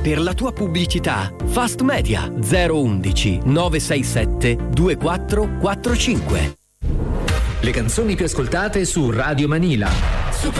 per la tua pubblicità. Fast Media 011 967 2445. Le canzoni più ascoltate su Radio Manila.